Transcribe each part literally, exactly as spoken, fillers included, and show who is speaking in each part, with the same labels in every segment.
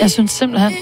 Speaker 1: Jeg synes simpelthen,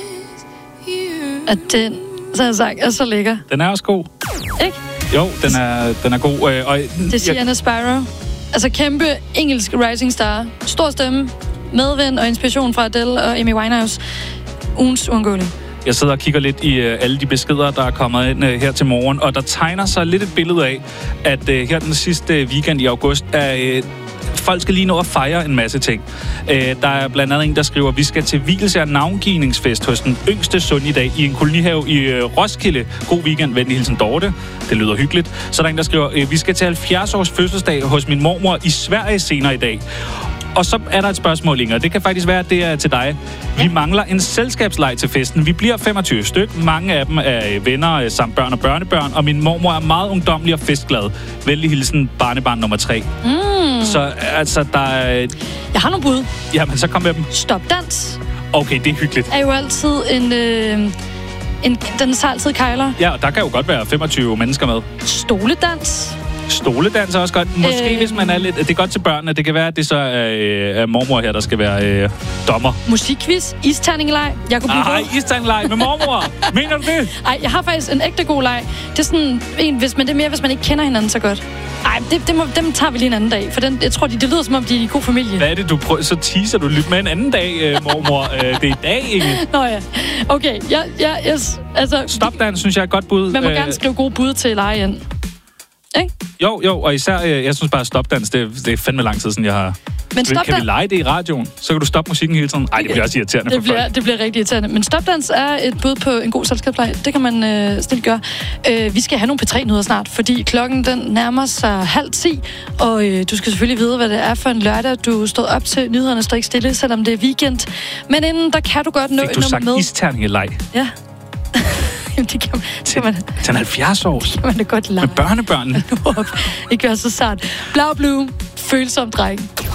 Speaker 1: at den, så jeg sagt, er så lækker.
Speaker 2: Den er også god.
Speaker 1: Ikke?
Speaker 2: Jo, den er, den er god. Og,
Speaker 1: det siger Anna Spyro. Altså kæmpe engelsk rising star. Stor stemme, medvind og inspiration fra Adele og Amy Winehouse. Ugens uundgåelige.
Speaker 2: Jeg sidder og kigger lidt i uh, alle de beskeder, der er kommet ind uh, her til morgen, og der tegner sig lidt et billede af, at uh, her den sidste weekend i august er... Uh, folk skal lige nå at fejre en masse ting. Øh, der er blandt andet en, der skriver, vi skal til vielse af navngivningsfest hos den yngste søn i dag i en kolonihave i øh, Roskilde. God weekend, venlig hilsen Dorte. Det lyder hyggeligt. Så er der en, der skriver, øh, vi skal til halvfjerds års fødselsdag hos min mormor i Sverige senere i dag. Og så er der et spørgsmål, Inger. Det kan faktisk være, at det er til dig. Vi ja. mangler en selskabsleg til festen. Vi bliver femogtyve styk. Mange af dem er venner samt børn og børnebørn. Og min mormor er meget ungdommelig og festglad. Venlig hilsen barnebarn nummer tre. Mm. Så altså, der er...
Speaker 1: Jeg har nogle bud.
Speaker 2: Jamen, så kom med dem.
Speaker 1: Stopdans.
Speaker 2: Okay, det er hyggeligt.
Speaker 1: Er jo altid en... Øh, en den tager altid kejler.
Speaker 2: Ja, og der kan jo godt være femogtyve mennesker med.
Speaker 1: Stoledans.
Speaker 2: Stoledans er også godt. Måske øh, hvis man er lidt... Det er godt til børnene. Det kan være, at det så er øh, mormor her, der skal være øh, dommer.
Speaker 1: Musikquiz. Isterningeleg. Jeg kunne blive
Speaker 2: Nej, isterningeleg med mormor. Mener du det?
Speaker 1: Nej, jeg har faktisk en ægte god leg. Det er sådan en, hvis man, det er mere, hvis man ikke kender hinanden så godt. Nej, det, det må, dem tager vi lige en anden dag. For den, jeg tror, det, det lyder som om, de er i god familie.
Speaker 2: Hvad er det, du prøver? Så teaser du lidt med en anden dag, øh, mormor. øh, det er i dag, ikke?
Speaker 1: Nå ja. Okay, ja, ja, yes. Altså...
Speaker 2: Stopdans, synes jeg er et godt bud.
Speaker 1: Man må øh, gerne skrive gode bud til leje ind. Ikke?
Speaker 2: Jo, jo, og især, øh, jeg synes bare, stopdans, det, det er fandme lang tid siden, jeg har... Men stopdans... Kan vi lege det i radioen? Så kan du stoppe musikken hele tiden. Ej, det bliver også irriterende
Speaker 1: det
Speaker 2: for
Speaker 1: bliver,
Speaker 2: folk.
Speaker 1: Det bliver rigtig irriterende. Men stopdans er et bud på en god selskabsleg. Det kan man øh, snilt gøre. Øh, vi skal have nogle P tre-nyheder snart, fordi klokken den nærmer sig halv ti, og øh, du skal selvfølgelig vide, hvad det er for en lørdag. Du stod op til nyhederne, står ikke stille, selvom det er weekend. Men inden, der kan du godt nå...
Speaker 2: Fik du sagt isterningeleg?
Speaker 1: Ja. Det kan man,
Speaker 2: til, man, til en halvfjerds års.
Speaker 1: Det kan man da godt lege.
Speaker 2: Med børnebørnene.
Speaker 1: Ikke være så sart. Blau Blue, følsom dreng.